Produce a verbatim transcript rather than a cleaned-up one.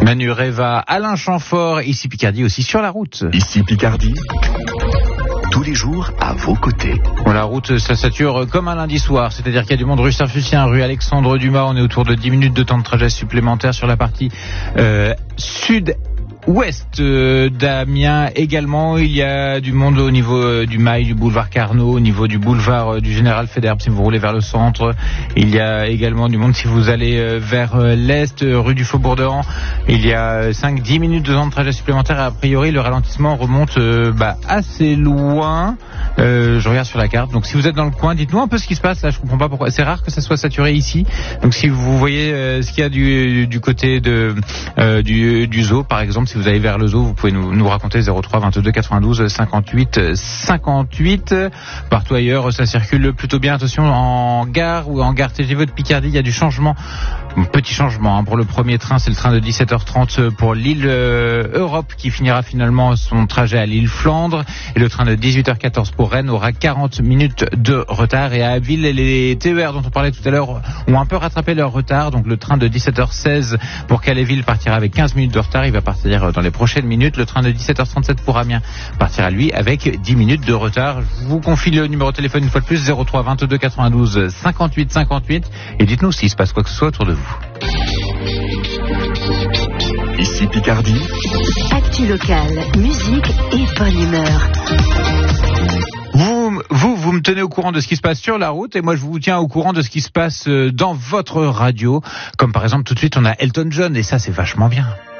Manu Reva, Alain Chamfort, ici Picardie aussi sur la route. Ici Picardie, tous les jours à vos côtés. Bon, la route, ça sature comme un lundi soir, c'est-à-dire qu'il y a du monde rue Saint-Fucien, rue Alexandre Dumas, on est autour de dix minutes de temps de trajet supplémentaire sur la partie euh, sud. Ouest euh, d'Amiens également, il y a du monde au niveau euh, du Mail, du boulevard Carnot, au niveau du boulevard euh, du Général Federbe si vous roulez vers le centre. Il y a également du monde si vous allez euh, vers euh, l'est, euh, rue du Faubourg de Han. Il y a euh, cinq à dix minutes de temps de trajet supplémentaire et a priori le ralentissement remonte euh, bah, assez loin. Euh, je regarde sur la carte. Donc si vous êtes dans le coin, dites-nous un peu ce qui se passe là. Je comprends pas pourquoi. C'est rare que ça soit saturé ici. Donc si vous voyez euh, ce qu'il y a du, du côté de euh, du, du zoo par exemple. Si vous allez vers le zoo, vous pouvez nous, nous raconter zéro trois vingt-deux quatre-vingt-douze cinquante-huit cinquante-huit. Partout ailleurs, ça circule plutôt bien. Attention, en gare ou en gare T G V de Picardie, il y a du changement. Un petit changement hein. Pour le premier train, c'est le train de dix-sept heures trente pour l'île euh, Europe qui finira finalement son trajet à l'île Flandre. Et le train de dix-huit heures quatorze pour Rennes aura quarante minutes de retard. Et à Abbeville, les T E R dont on parlait tout à l'heure ont un peu rattrapé leur retard. Donc le train de dix-sept heures seize pour Calais-Ville partira avec quinze minutes de retard. Il va partir dans les prochaines minutes. Le train de dix-sept heures trente-sept pour Amiens partira lui avec dix minutes de retard. Je vous confie le numéro de téléphone une fois de plus, zéro trois vingt-deux quatre-vingt-douze cinquante-huit cinquante-huit, et dites-nous s'il se passe quoi que ce soit autour de vous. Ici Picardie. Actu locale, musique et bonne humeur. Vous, vous, vous me tenez au courant de ce qui se passe sur la route et moi je vous tiens au courant de ce qui se passe dans votre radio. Comme par exemple tout de suite on a Elton John et ça c'est vachement bien.